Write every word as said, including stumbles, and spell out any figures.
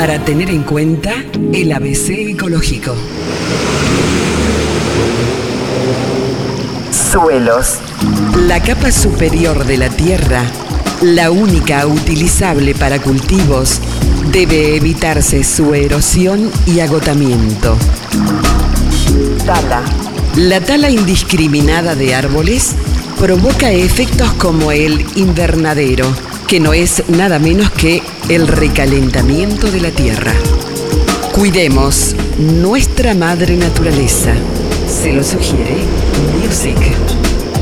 para tener en cuenta el A B C ecológico. Suelos. La capa superior de la tierra, la única utilizable para cultivos, debe evitarse su erosión y agotamiento. Tala. La tala indiscriminada de árboles provoca efectos como el invernadero, que no es nada menos que el recalentamiento de la tierra. Cuidemos nuestra madre naturaleza. Se lo sugiere Music.